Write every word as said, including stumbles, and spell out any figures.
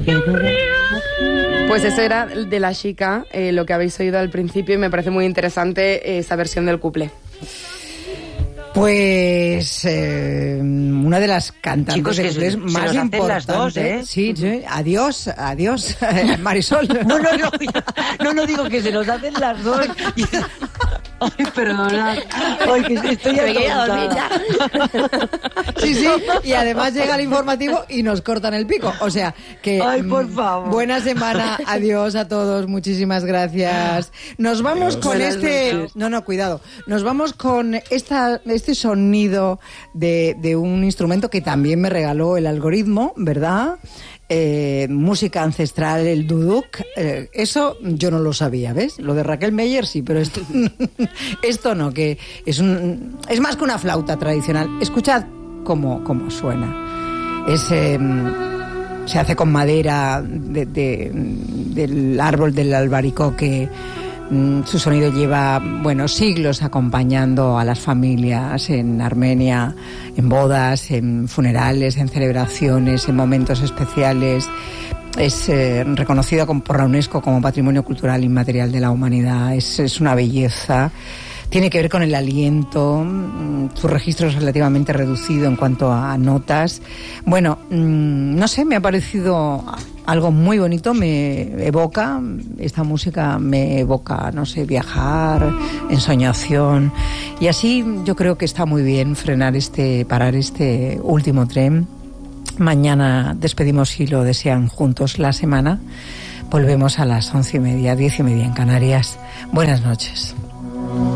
Pues eso era de La Chica, eh, lo que habéis oído al principio, y me parece muy interesante esa versión del cuplé. Pues eh, una de las cantantes Chicos, de que inglés se, más se importantes. las dos, ¿eh? Sí, sí. Adiós, adiós, Marisol. No, no, no, no, no digo que se nos hacen las dos. Ay, perdona. Ay, que estoy Me quería dormir ya. Sí, sí, y además llega el informativo y nos cortan el pico. O sea, que... Ay, por favor. Buena semana, adiós a todos, muchísimas gracias. Nos vamos adiós. Con Buenas este... Noches. No, no, cuidado. Nos vamos con esta, este sonido de, de un instrumento que también me regaló el algoritmo, ¿verdad? Eh, música ancestral, el duduk, eh, eso yo no lo sabía, ¿ves? Lo de Raquel Meyer sí, pero esto, esto no, que es un, es más que una flauta tradicional. Escuchad cómo, cómo suena. Es, eh, se hace con madera de, de, del árbol del albaricoque. Su sonido lleva, bueno, siglos acompañando a las familias en Armenia, en bodas, en funerales, en celebraciones, en momentos especiales. Es eh, reconocido por la UNESCO como Patrimonio Cultural Inmaterial de la Humanidad. Es, es una belleza. Tiene que ver con el aliento. Su registro es relativamente reducido en cuanto a notas. Bueno, no sé, me ha parecido algo muy bonito. Me evoca, esta música me evoca, no sé, viajar, ensoñación. Y así yo creo que está muy bien frenar este, parar este último tren. Mañana despedimos, si lo desean, juntos la semana. Volvemos a las once y media, diez y media en Canarias. Buenas noches.